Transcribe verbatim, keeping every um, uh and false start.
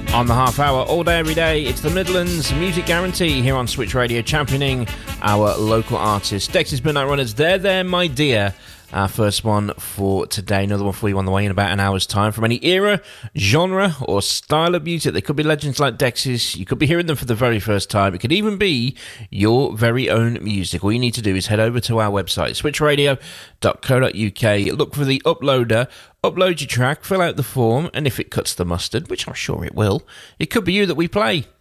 On the half hour, all day, every day, it's the Midlands Music Guarantee here on Switch Radio, championing our local artists. Dexys Midnight Runners, they're there, my dear. Our first one for today, another one for you on the way in about an hour's time. From any era, genre, or style of music, they could be legends like Dexys. You could be hearing them for the very first time. It could even be your very own music. All you need to do is head over to our website, switch radio dot co dot uk. Look for the uploader. Upload your track, fill out the form, and if it cuts the mustard, which I'm sure it will, it could be you that we play.